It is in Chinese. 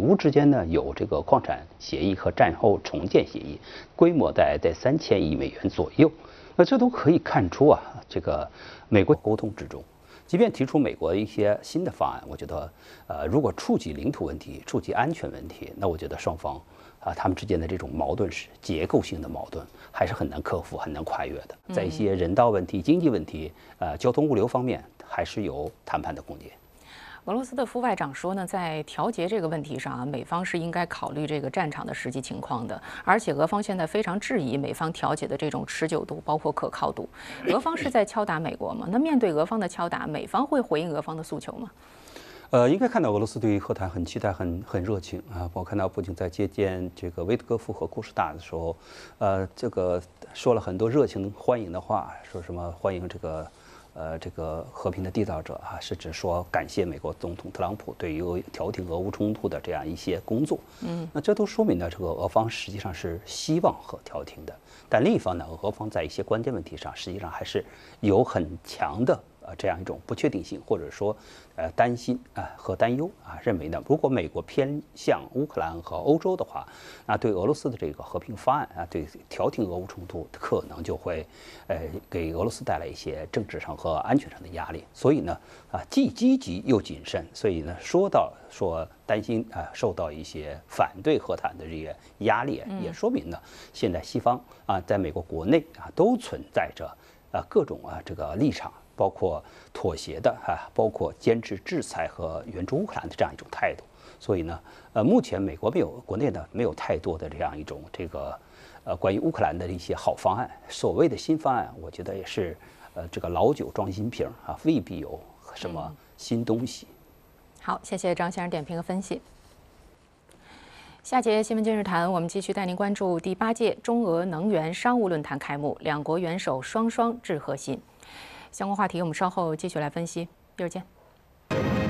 乌之间呢有这个矿产协议和战后重建协议，规模在$3000亿左右。那这都可以看出啊，这个美国沟通之中。即便提出美国一些新的方案，我觉得，如果触及领土问题、触及安全问题，那我觉得双方他们之间的这种矛盾是结构性的矛盾，还是很难克服、很难跨越的。在一些人道问题、经济问题、交通物流方面，还是有谈判的空间。 俄罗斯的副外长说呢，在调节这个问题上啊，美方是应该考虑这个战场的实际情况的，而且俄方现在非常质疑美方调解的这种持久度，包括可靠度。俄方是在敲打美国吗？那面对俄方的敲打，美方会回应俄方的诉求吗？ 应该看到俄罗斯对于和谈很期待、很热情啊。我看到普京在接见这个维特戈夫和库什纳的时候，这个说了很多热情欢迎的话，说什么欢迎这个和平的缔造者啊，是指说感谢美国总统特朗普对于调停俄乌冲突的这样一些工作。那这都说明了这个俄方实际上是希望和调停的，但另一方呢，俄方在一些关键问题上实际上还是有很强的这样一种不确定性，或者说担心和担忧认为呢，如果美国偏向乌克兰和欧洲的话，那对俄罗斯的这个和平方案对调停俄乌冲突可能就会给俄罗斯带来一些政治上和安全上的压力。所以呢既积极又谨慎，所以呢说担心受到一些反对和谈的这些压力，也说明呢现在西方在美国国内都存在着各种这个立场。包括妥协的包括坚持制裁和援助乌克兰的这样一种态度。所以呢，目前美国国内呢没有太多的这样一种这个关于乌克兰的一些好方案。所谓的新方案，我觉得也是这个老酒装新瓶未必有什么新东西。 好，谢谢张先生点评和分析。下节新闻今日谈，我们继续带您关注第8届中俄能源商务论坛开幕，两国元首双双致贺信。相关话题我们稍后继续来分析，一会儿见。